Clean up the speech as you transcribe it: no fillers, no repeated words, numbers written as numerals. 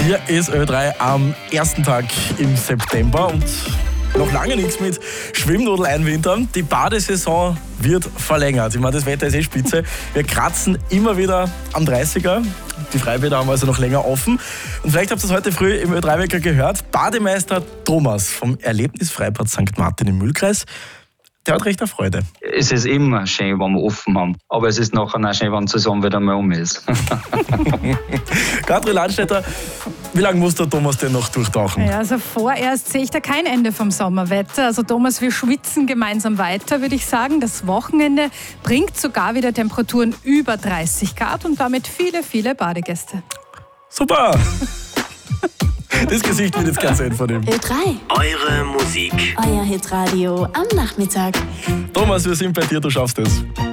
Hier ist Ö3 am ersten Tag im September und noch lange nichts mit Schwimmnudel einwintern. Die Badesaison wird verlängert. Ich meine, das Wetter ist spitze. Wir kratzen immer wieder am 30er. Die Freibäder haben also noch länger offen. Und vielleicht habt ihr es heute früh im Ö3-Wecker gehört. Bademeister Thomas vom Erlebnisfreibad St. Martin im Mühlkreis, der hat recht Freude. Es ist immer schön, wenn wir offen haben. Aber es ist nachher auch schön, wenn die Saison wieder mal um ist. Katrin Landstätter, wie lange muss der Thomas denn noch durchtauchen? Ja, also vorerst sehe ich da kein Ende vom Sommerwetter. Also Thomas, wir schwitzen gemeinsam weiter, würde ich sagen. Das Wochenende bringt sogar wieder Temperaturen über 30 Grad und damit viele, viele Badegäste. Super! Das Gesicht wird jetzt ganz sehen von ihm. Ö3. Eure Musik. Euer Hitradio am Nachmittag. Thomas, wir sind bei dir, du schaffst es.